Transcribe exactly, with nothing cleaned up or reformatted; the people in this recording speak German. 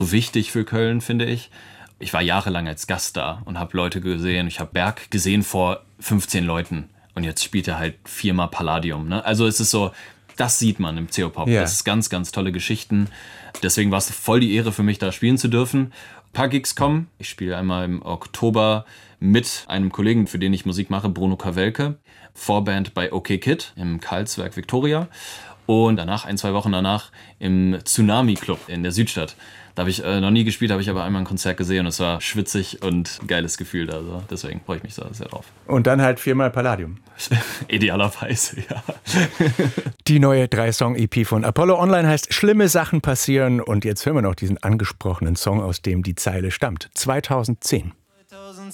wichtig für Köln, finde ich. Ich war jahrelang als Gast da und habe Leute gesehen. Ich habe Berg gesehen vor fünfzehn Leuten. Und jetzt spielt er halt viermal Palladium. Ne? Also es ist so, das sieht man im C O Pop. Ja. Das ist ganz, ganz tolle Geschichten. Deswegen war es voll die Ehre für mich, da spielen zu dürfen. Ein paar Gigs kommen. Ich spiele einmal im Oktober mit einem Kollegen, für den ich Musik mache, Bruno Kawelke. Vorband bei OK Kid im Karlswerk Victoria. Und danach, ein, zwei Wochen danach, im Tsunami Club in der Südstadt. Da habe ich äh, noch nie gespielt, habe ich aber einmal ein Konzert gesehen und es war schwitzig und ein geiles Gefühl da. Also deswegen freue ich mich so sehr drauf. Und dann halt viermal Palladium. Idealerweise, ja. Die neue Drei-Song-E P von Apollo Online heißt Schlimme Sachen passieren. Und jetzt hören wir noch diesen angesprochenen Song, aus dem die Zeile stammt. zweitausendzehn.